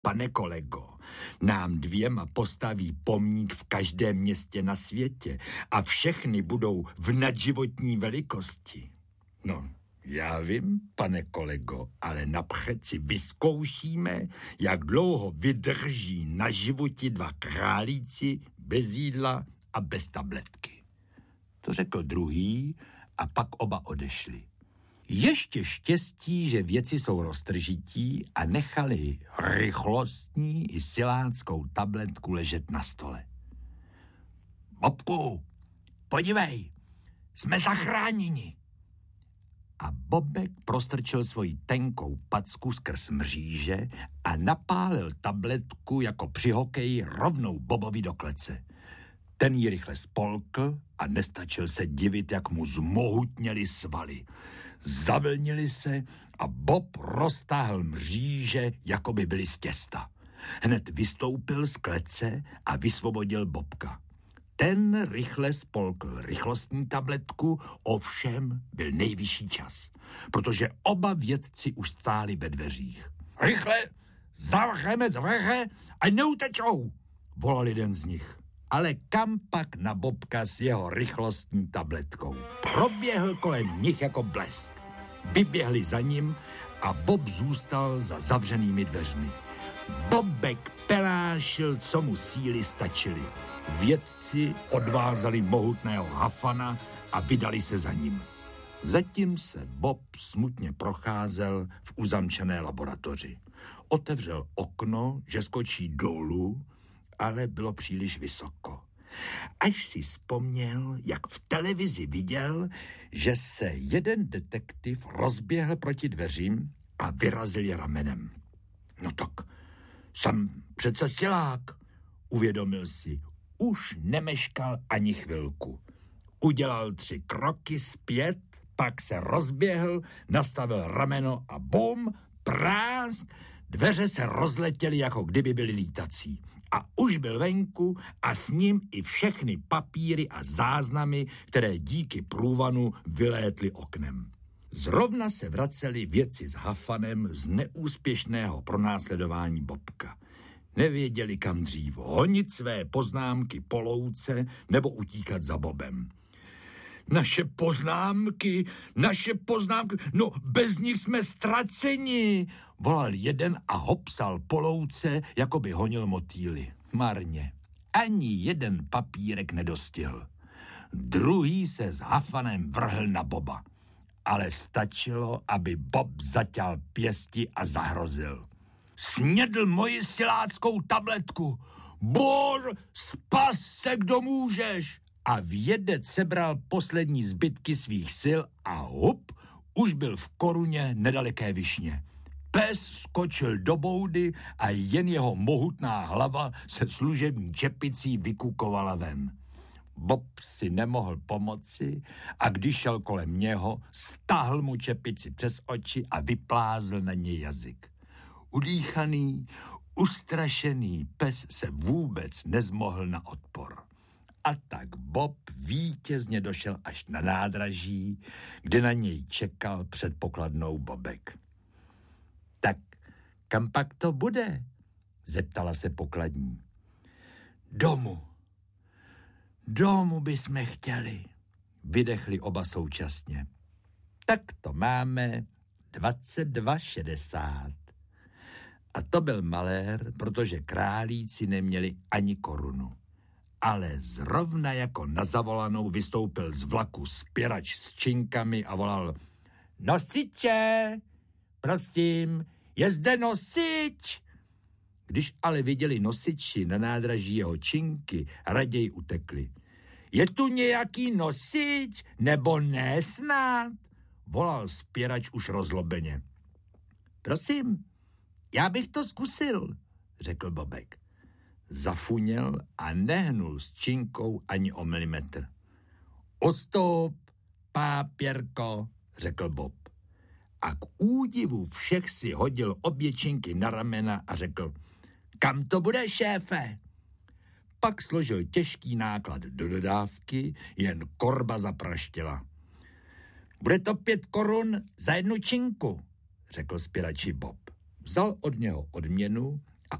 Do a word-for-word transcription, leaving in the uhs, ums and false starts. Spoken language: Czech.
Pane kolego, nám dvěma postaví pomník v každém městě na světě a všechny budou v nadživotní velikosti. No, já vím, pane kolego, ale napřed si vyzkoušíme, jak dlouho vydrží na životě dva králíci bez jídla a bez tabletky. To řekl druhý a pak oba odešli. Ještě štěstí, že věci jsou roztržití a nechali rychlostní i siláckou tabletku ležet na stole. Bobku, podívej, jsme zachráněni. A Bobek prostrčil svoji tenkou packu skrz mříže a napálil tabletku jako při hokeji rovnou Bobovi do klece. Ten ji rychle spolkl a nestačil se divit, jak mu zmohutněly svaly. Zavlnili se a Bob roztáhl mříže, jako by byly z těsta. Hned vystoupil z klece a vysvobodil Bobka. Ten rychle spolkl rychlostní tabletku, ovšem byl nejvyšší čas, protože oba vědci už stáli ve dveřích. Rychle, zavřeme dveře a neutečou, volal jeden z nich. Ale kam pak na Bobka s jeho rychlostní tabletkou? Proběhl kolem nich jako blesk. Vyběhli za ním a Bob zůstal za zavřenými dveřmi. Bobek pelášil, co mu síly stačily. Vědci odvázali mohutného Hafana a vydali se za ním. Zatím se Bob smutně procházel v uzamčené laboratoři. Otevřel okno, že skočí dolů, ale bylo příliš vysoko. Až si vzpomněl, jak v televizi viděl, že se jeden detektiv rozběhl proti dveřím a vyrazil je ramenem. No tak, jsem přece silák, uvědomil si. Už nemeškal ani chvilku. Udělal tři kroky zpět, pak se rozběhl, nastavil rameno a bum, prásk, dveře se rozletěly, jako kdyby byly lítací. A už byl venku a s ním i všechny papíry a záznamy, které díky průvanu vylétly oknem. Zrovna se vraceli vědci s Hafanem z neúspěšného pronásledování Bobka. Nevěděli, kam dřív honit své poznámky po louce nebo utíkat za Bobem. Naše poznámky, naše poznámky, no bez nich jsme ztraceni, volal jeden a hopsal po louce, jako by honil motýly. Marně, ani jeden papírek nedostihl. Druhý se s Hafanem vrhl na Boba, ale stačilo, aby Bob zaťal pěsti a zahrozil. Snědl moji siláckou tabletku. Bože, spas se, kdo můžeš. A vědec sebral poslední zbytky svých sil a hup, už byl v koruně nedaleké Višně. Pes skočil do boudy a jen jeho mohutná hlava se služební čepicí vykukovala ven. Bob si nemohl pomoci a když šel kolem něho, stáhl mu čepici přes oči a vyplázl na něj jazyk. Udýchaný, ustrašený pes se vůbec nezmohl na odpor. A tak Bob vítězně došel až na nádraží, kde na něj čekal před pokladnou Bobek. Tak kam pak to bude? Zeptala se pokladní. Domů. Domů bychom chtěli, vydechli oba současně. Tak to máme dvacet dva šedesát. A to byl malér, protože králíci neměli ani korunu. Ale zrovna jako na zavolanou vystoupil z vlaku spěrač s činkami a volal: Nosiče, prosím, je zde nosič. Když ale viděli nosiči na nádraží jeho činky, raději utekli. Je tu nějaký nosič, nebo ne snad? Volal spěrač už rozlobeně. Prosím, já bych to zkusil, řekl Bobek. Zafuněl a nehnul s činkou ani o milimetr. Ostup, pápěrko, řekl Bob. A k údivu všech si hodil obě činky na ramena a řekl: Kam to bude, šéfe? Pak složil těžký náklad do dodávky, jen korba zapraštěla. Bude to pět korun za jednu činku, řekl spěrači Bob. Vzal od něho odměnu